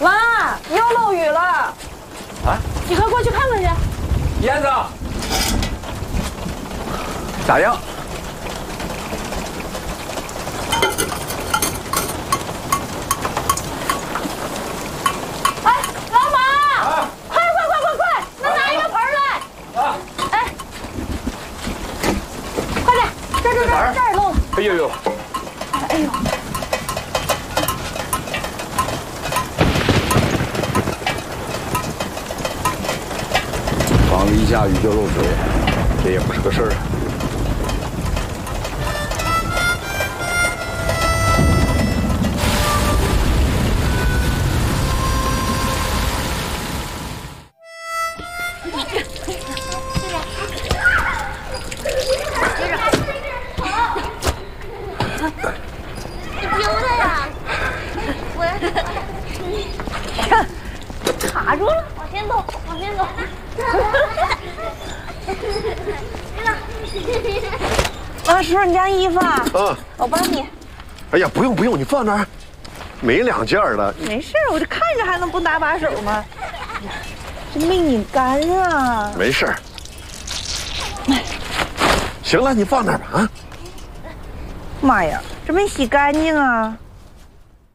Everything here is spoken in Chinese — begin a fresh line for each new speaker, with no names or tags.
妈，又漏雨了。
啊！
你快过去看看去。
燕子，咋样？
哎，老马！啊！快！那拿一个盆来。啊！哎，快点，这儿漏了。
哎呦！
哎呦！
房子一下雨就漏水，这也不是个事儿啊。
你丢的呀？
卡住了，
往前走。
啊，叔叔，你件衣服啊？
嗯，
我帮你。
哎呀，不用，你放那儿，没2件了。
没事，我就看着还能不搭把手吗？这没拧干啊。
没事。行了，你放那儿吧啊。
妈呀，这没洗干净啊！